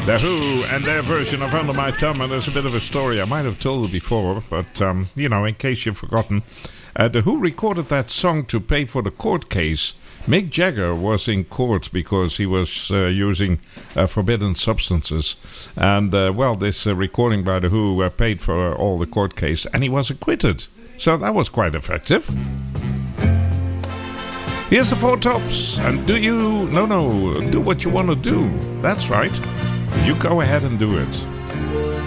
The Who and their version of Under My Thumb, and there's a bit of a story I might have told you before, but, in case you've forgotten, The Who recorded that song to pay for the court case. Mick Jagger was in court because he was using forbidden substances, and, this recording by The Who paid for all the court case, and he was acquitted. So that was quite effective. Here's the Four Tops, and do what you want to do. That's right. You go ahead and do it.